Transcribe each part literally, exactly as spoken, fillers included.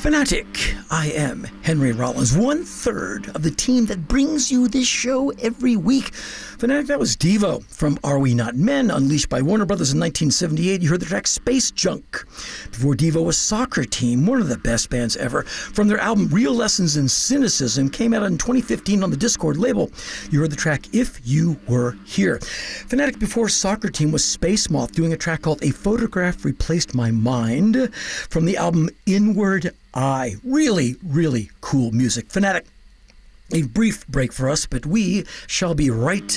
Fanatic, I am Henry Rollins, one third of the team that brings you this show every week. Fanatic, that was Devo from Are We Not Men, unleashed by Warner Brothers in nineteen seventy-eight. You heard the track Space Junk. Before Devo was Soccer Team, one of the best bands ever. From their album Real Lessons in Cynicism, came out in twenty fifteen on the Discord label. You heard the track If You Were Here. Fanatic before Soccer Team was Space Moth, doing a track called A Photograph Replaced My Mind from the album Inward Eye. Really, really cool music. Fanatic, a brief break for us, but we shall be right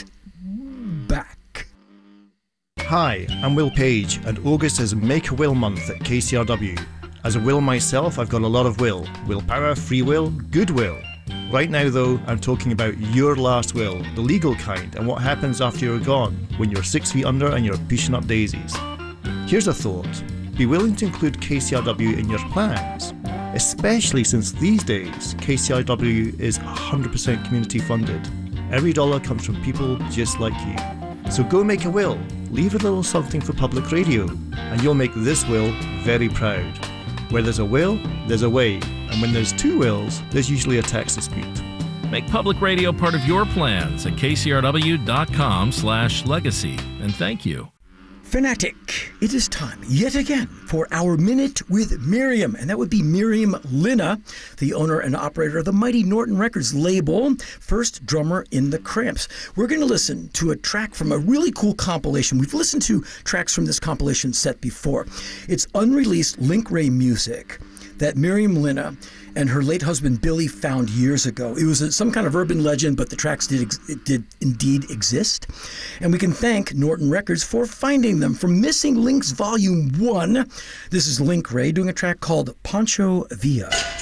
back. Hi, I'm Will Page, and August is Make a Will Month at K C R W. As a Will myself, I've got a lot of will. Willpower, free will, goodwill. Right now, though, I'm talking about your last will, the legal kind, and what happens after you're gone, when you're six feet under and you're pushing up daisies. Here's a thought. Be willing to include K C R W in your plans, especially since these days K C R W is one hundred percent community funded. Every dollar comes from people just like you. So go make a will, leave a little something for public radio, and you'll make this will very proud. Where there's a will, there's a way, and when there's two wills, there's usually a tax dispute. Make public radio part of your plans at k c r w dot com slash legacy, and thank you. Fanatic, it is time yet again for our Minute with Miriam, and that would be Miriam Linna, the owner and operator of the Mighty Norton Records label, first drummer in the Cramps. We're going to listen to a track from a really cool compilation. We've listened to tracks from this compilation set before. It's unreleased Link Ray music that Miriam Linna and her late husband Billy found years ago. It was a, some kind of urban legend, but the tracks did ex- it did indeed exist. And we can thank Norton Records for finding them. From Missing Links Volume one, this is Link Ray doing a track called Pancho Villa.